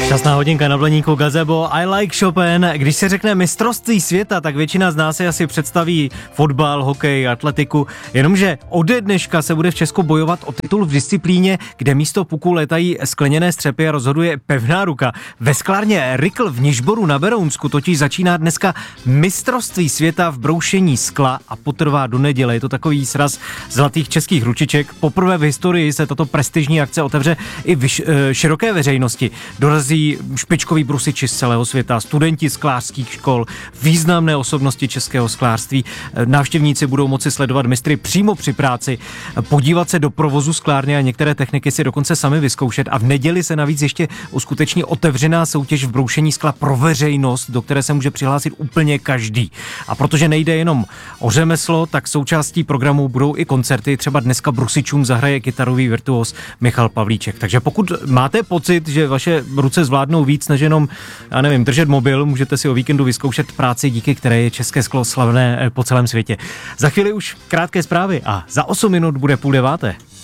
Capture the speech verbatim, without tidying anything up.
Časná hodinka na Blaníku Gazebo, I like Chopin. Když se řekne mistrovství světa, tak většina z nás si asi představí fotbal, hokej, atletiku. Jenomže ode dneška se bude v Česku bojovat o titul v disciplíně, kde místo puku letají skleněné střepy a rozhoduje pevná ruka. Ve sklárně Rikl v Nižboru na Berounsku totiž začíná dneska mistrovství světa v broušení skla a potrvá do neděle. Je to takový sraz zlatých českých ručiček. Poprvé v historii se tato prestižní akce otevře i vyš, široké veřejnosti. Dorazí špičkoví brusiči z celého světa, studenti sklářských škol, významné osobnosti českého sklářství. Návštěvníci budou moci sledovat mistry přímo při práci, podívat se do provozu sklárny a některé techniky si dokonce sami vyzkoušet. A v neděli se navíc ještě uskuteční otevřená soutěž v broušení skla pro veřejnost, do které se může přihlásit úplně každý. A protože nejde jenom o řemeslo, tak součástí programu budou i koncerty. Třeba dneska brusičům zahraje kytarový virtuos Michal Pavlíček. Takže pokud máte pocit, že vaše ruce zvládnou víc než jenom, já nevím, držet mobil, můžete si o víkendu vyzkoušet práci, díky které je české sklo slavné po celém světě. Za chvíli už krátké zprávy a za osm minut bude půl deváté.